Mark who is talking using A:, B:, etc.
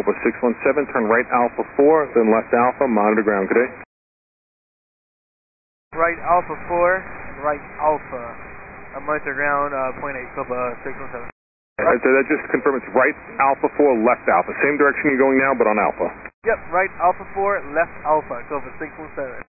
A: Copa 617, turn right Alpha 4, then left Alpha, monitor ground, good day.
B: Right Alpha 4, right Alpha, monitor ground, point 8, Copa 617.
A: That just confirm it's right Alpha 4, left Alpha, same direction you're going now, but on Alpha.
B: Yep, right Alpha 4, left Alpha, Copa 617.